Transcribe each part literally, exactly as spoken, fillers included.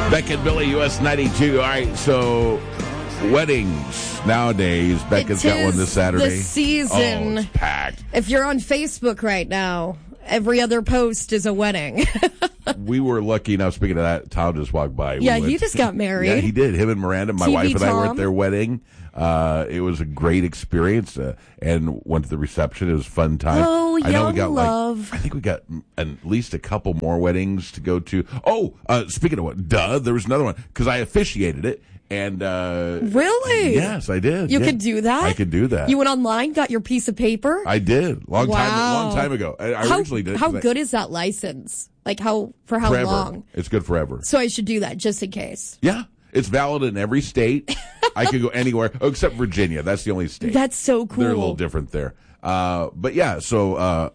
Beck and Billy, U S ninety-two. All right, so weddings nowadays. Becca's got one this Saturday. The season. Oh, it's packed. If you're on Facebook right now, every other post is a wedding. We were lucky enough, speaking of that, Tom just walked by. Yeah, we went, he just got married. Yeah, he did. Him and Miranda, my T V wife and I were Tom. at their wedding. Uh, it was a great experience, uh, and went to the reception. It was a fun time. Oh, I know we young got love. Like, I think we got at least a couple more weddings to go to. Oh, uh, speaking of what, duh, there was another one because I officiated it. And uh Really? Yes, I did. You yeah. could do that? I could do that. You went online, got your piece of paper? I did. Long Wow. time long time ago. I, I how, originally did. How 'cause I- good is that license? Like how for how forever. long? It's good forever. So I should do that just in case. Yeah. It's valid in every state. I could go anywhere oh, except Virginia. That's the only state. That's so cool. They're a little different there. Uh, but yeah, so uh,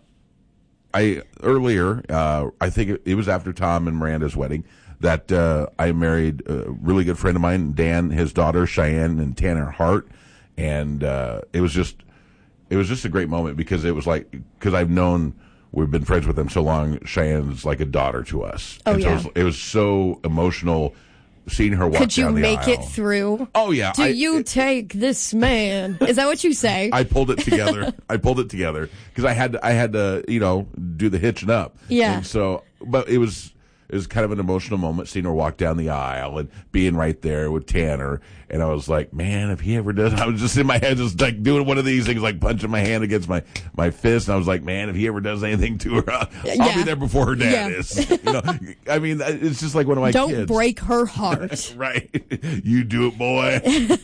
I earlier, uh, I think it, it was after Tom and Miranda's wedding that uh, I married a really good friend of mine, Dan, his daughter Cheyenne and Tanner Hart, and uh, it was just it was just a great moment because it was like because I've known. We've been friends with them so long. Cheyenne's like a daughter to us. Oh, and so yeah. it was, it was so emotional seeing her walk Could you down the make aisle. it through? Oh, yeah. Do I, you it, take this man? Is that what you say? I pulled it together. I pulled it together because I had to, I had to, you know, do the hitching up. Yeah. And so, but it was it was kind of an emotional moment seeing her walk down the aisle and being right there with Tanner. And I was like, man, if he ever does, I was just in my head, just like doing one of these things, like punching my hand against my, my fist. And I was like, man, if he ever does anything to her, I'll, I'll Yeah. be there before her dad Yeah. is. You know, I mean, it's just like one of my Don't kids. break her heart. Right. You do it, boy.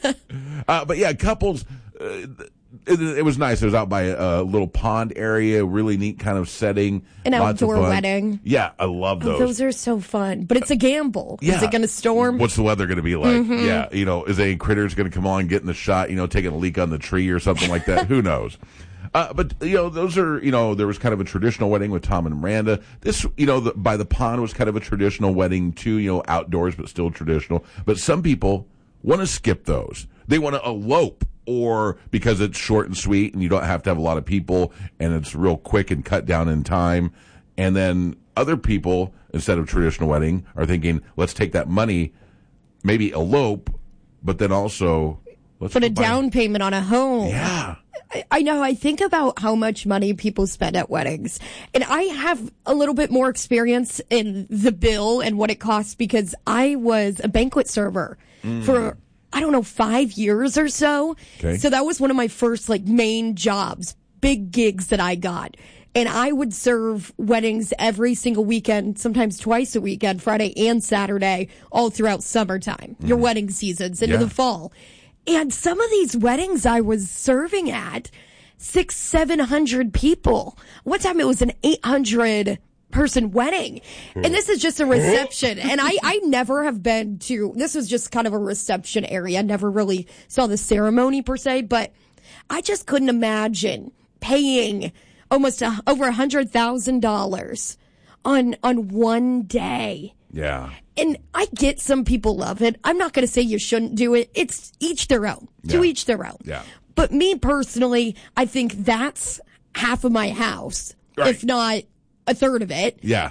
uh, but yeah, couples, uh, it, it was nice. It was out by a, a little pond area, really neat kind of setting. An Lots of outdoor fun. wedding. Yeah, I love those. Oh, those are so fun. But it's a gamble. Yeah. Is it going to storm? What's the weather going to be like? Mm-hmm. Yeah, you know, is any critters going to come on, get in the shot, you know, taking a leak on the tree or something like that? Who knows? Uh, but, you know, those are, you know, there was kind of a traditional wedding with Tom and Miranda. This, you know, the, by the pond was kind of a traditional wedding too, you know, outdoors, but still traditional. But some people want to skip those. They want to elope, or because it's short and sweet and you don't have to have a lot of people and it's real quick and cut down in time. And then other people, instead of traditional wedding, are thinking, let's take that money, maybe elope, but then also let's Put a buy- down payment on a home. Yeah. I, I know. I think about how much money people spend at weddings. And I have a little bit more experience in the bill and what it costs because I was a banquet server mm. for, I don't know, five years or so. Okay. So that was one of my first like main jobs, big gigs that I got. And I would serve weddings every single weekend, sometimes twice a weekend, Friday and Saturday, all throughout summertime, mm. your wedding seasons into Yeah. the fall. And some of these weddings I was serving at, six, seven hundred people. One time it was an eight hundred person wedding. And this is just a reception. And I, I never have been to, this was just kind of a reception area. Never really saw the ceremony per se, but I just couldn't imagine paying almost a, over a hundred thousand dollars on, on one day. Yeah. And I get some people love it. I'm not going to say you shouldn't do it. It's each their own. To Yeah. each their own. Yeah. But me personally, I think that's half of my house, Right. if not a third of it. Yeah.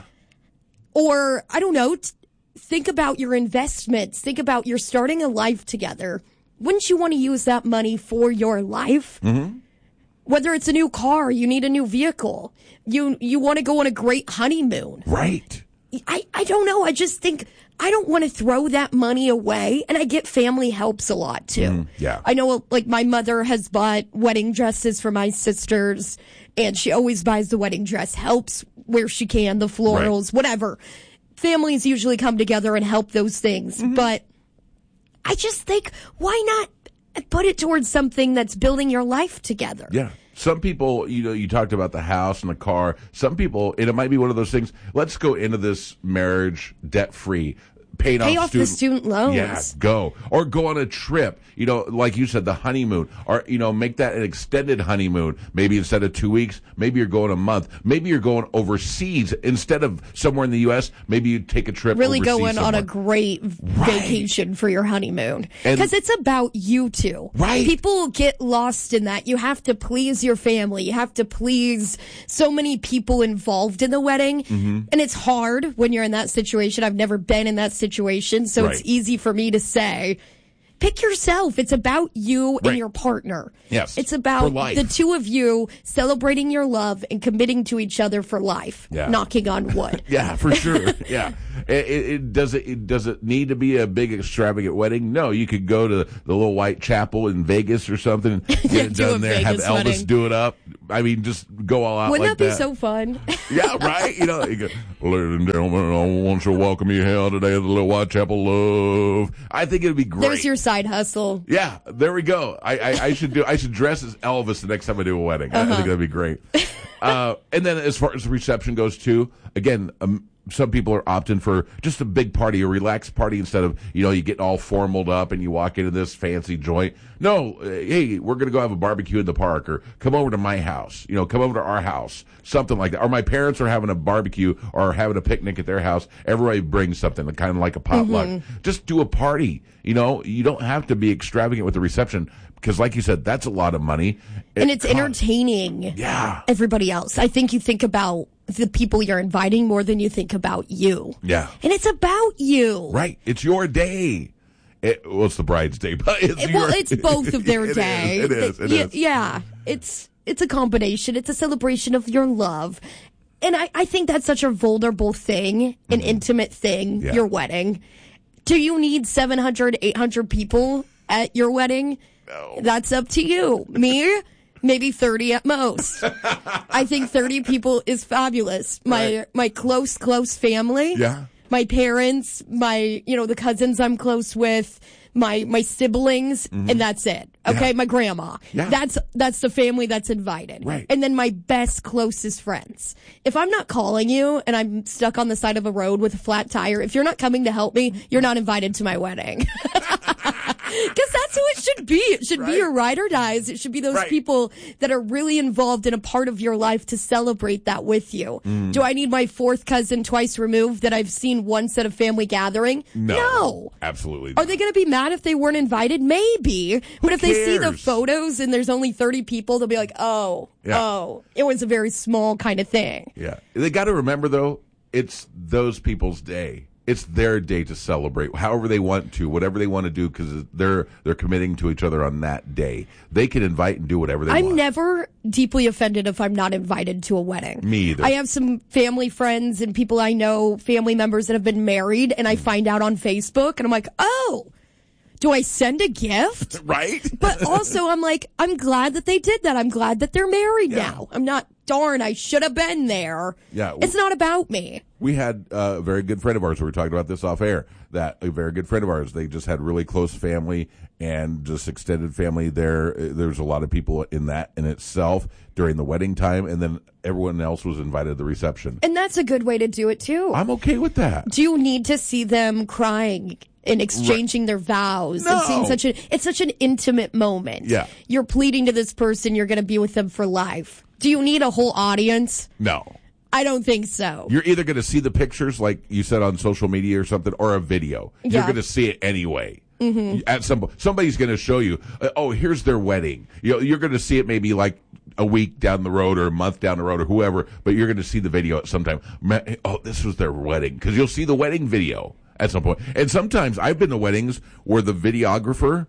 Or, I don't know, t- think about your investments. Think about you're starting a life together. Wouldn't you want to use that money for your life? Mm-hmm. Whether it's a new car, you need a new vehicle. You, you want to go on a great honeymoon. Right. I, I don't know. I just think I don't want to throw that money away. And I get family helps a lot too. Mm, yeah. I know like my mother has bought wedding dresses for my sisters and she always buys the wedding dress, helps where she can, the florals, Right. whatever. Families usually come together and help those things. Mm-hmm. But I just think, why not put it towards something that's building your life together? Yeah. Some people, you know, you talked about the house and the car. Some people, and it might be one of those things, let's go into this marriage debt-free. Paying Pay off, off student, the student loans. Yeah, go. Or go on a trip. You know, like you said, the honeymoon. Or, you know, make that an extended honeymoon. Maybe instead of two weeks, maybe you're going a month. Maybe you're going overseas. Instead of somewhere in the U S, maybe you take a trip Really overseas going somewhere. on a great Right. vacation for your honeymoon. And- Because it's about you two. Right. People get lost in that. You have to please your family. You have to please so many people involved in the wedding. Mm-hmm. And it's hard when you're in that situation. I've never been in that situation. situation, so Right. it's easy for me to say, pick yourself. It's about you and Right. your partner. Yes. It's For about life. the two of you celebrating your love and committing to each other for life. Yeah. Knocking on wood. Yeah, for sure. Yeah. It, it, it does it, it does it need to be a big extravagant wedding? No, you could go to the little white chapel in Vegas or something and get Yeah, it do a done there, have Vegas Elvis wedding. do it up. I mean, just go all out Wouldn't like that be that. so fun? Yeah, right? You know, you go, ladies and gentlemen, I want to welcome you here today to the little white chapel love. I think it'd be great. There's your side hustle. Yeah, there we go. I, I, I should do. I should dress as Elvis the next time I do a wedding. I- I think that'd be great. Uh, and then, as far as the reception goes, too, again, um, some people are opting for just a big party, a relaxed party, instead of, you know, you get all formaled up and you walk into this fancy joint. No, uh, hey, we're going to go have a barbecue in the park, or come over to my house. You know, come over to our house, something like that. Or my parents are having a barbecue or having a picnic at their house. Everybody brings something, kind of like a potluck. Mm-hmm. Just do a party. You know, you don't have to be extravagant with the reception, because, like you said, that's a lot of money. And It it's costs- entertaining Yeah. everybody else. I think you think about the people you're inviting more than you think about you. Yeah. And it's about you. Right. It's your day. It, well, it's the bride's day, but it's It- your, well, it's both of their It is, day. It is. It Y- is. Yeah. It's it's a combination. It's a celebration of your love. And I, I think that's such a vulnerable thing, an intimate thing, Yeah. your wedding. Do you need seven hundred, eight hundred people at your wedding? No. That's up to you. Me? Maybe thirty at most. I think thirty people is fabulous. My Right. my close, close family. Yeah. My parents, my, you know, the cousins I'm close with, my, my siblings, and that's it. Okay. Mm-hmm. Yeah. My grandma. Yeah. That's, that's the family that's invited. Right. And then my best, closest friends. If I'm not calling you and I'm stuck on the side of a road with a flat tire, if you're not coming to help me, you're not invited to my wedding. Because that's who it should be. It should Right. be your ride or dies. It should be those Right. people that are really involved in a part of your life to celebrate that with you. Mm. Do I need my fourth cousin twice removed that I've seen one set of family gathering? No. Absolutely. Are they going to be mad if they weren't invited? Maybe. But if they see the cares? photos and there's only thirty people, they'll be like, oh, Yeah. oh, it was a very small kind of thing. Yeah. They got to remember, though, it's those people's day. It's their day to celebrate however they want to, whatever they want to do, because they're they're committing to each other on that day. They can invite and do whatever they I'm want. never deeply offended if I'm not invited to a wedding. Me either. I have some family friends and people I know, family members that have been married, and I find out on Facebook, and I'm like, oh, do I send a gift? Right? But also, I'm like, I'm glad that they did that. I'm glad that they're married Yeah. now. I'm not, darn, I should have been there. Yeah. It's not about me. We had uh, a very good friend of ours. We were talking about this off air. That a very good friend of ours. They just had really close family and just extended family there. Uh, There's a lot of people in that in itself during the wedding time, and then everyone else was invited to the reception. And that's a good way to do it, too. I'm okay with that. Do you need to see them crying and exchanging their vows No. and seeing such a it's such an intimate moment? Yeah. You're pleading to this person, you're going to be with them for life. Do you need a whole audience? No. I don't think so. You're either going to see the pictures, like you said, on social media or something, or a video. You're Yeah. going to see it anyway. Mm-hmm. At some point, somebody's going to show you. Uh, oh, here's their wedding. You know, you're going to see it maybe like a week down the road or a month down the road or whoever. But you're going to see the video at some time. Ma- Oh, this was their wedding, because you'll see the wedding video at some point. And sometimes I've been to weddings where the videographer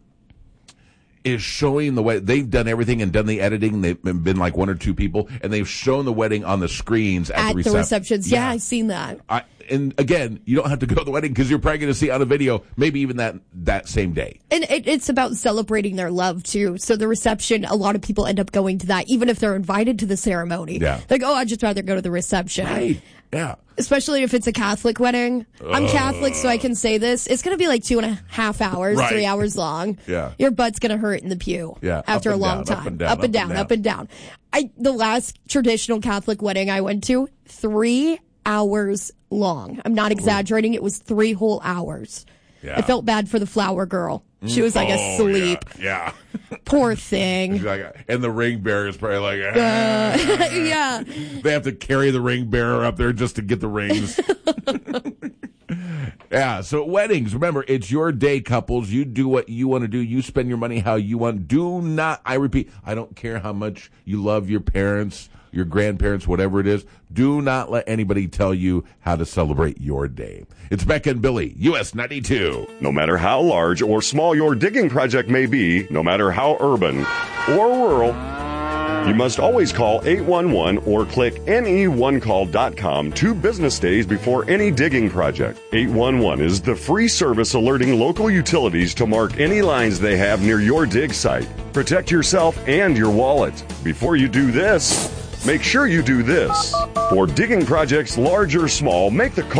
is showing the way they've done everything and done the editing. They've been like one or two people, and they've shown the wedding on the screens at, At the, the reception. receptions. Yeah, I've seen that. I, and again, you don't have to go to the wedding, because you're probably going to see on a video, maybe even that that same day. And it, it's about celebrating their love, too. So the reception, a lot of people end up going to that, even if they're invited to the ceremony. Yeah. Like, oh, I'd just rather go to the reception. Right? Yeah. Especially if it's a Catholic wedding. I'm Catholic, so I can say this. It's going to be like two and a half hours, Right. three hours long. Yeah. Your butt's going to hurt in the pew. Yeah, After up a and long down, up time. and down, up and down, up and down. I the last traditional Catholic wedding I went to, three hours long. I'm not exaggerating. It was three whole hours. Yeah. I felt bad for the flower girl. She was like Oh, asleep. Yeah. Poor thing. yeah. Like, and the ring bearer is probably like, Uh, yeah. they have to carry the ring bearer up there just to get the rings. Yeah, so weddings, remember, it's your day, couples. You do what you want to do. You spend your money how you want. Do not, I repeat, I don't care how much you love your parents your grandparents, whatever it is. Do not let anybody tell you how to celebrate your day. It's Becca and Billy, U S ninety-two. No matter how large or small your digging project may be, no matter how urban or rural, you must always call eight one one or click N E one call dot com two business days before any digging project. eight one one is the free service alerting local utilities to mark any lines they have near your dig site. Protect yourself and your wallet. Before you do this, make sure you do this. For digging projects large or small, make the call.